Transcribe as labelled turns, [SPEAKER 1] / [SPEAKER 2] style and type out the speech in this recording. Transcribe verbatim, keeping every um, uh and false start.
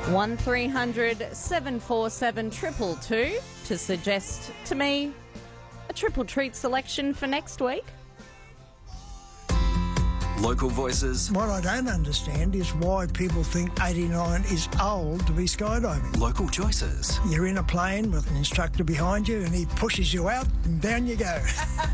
[SPEAKER 1] one three hundred seven four seven two two two to suggest to me a triple treat selection for next week.
[SPEAKER 2] Local voices.
[SPEAKER 3] What I don't understand is why people think eighty-nine is old to be skydiving.
[SPEAKER 2] Local choices.
[SPEAKER 3] You're in a plane with an instructor behind you and he pushes you out and down you go.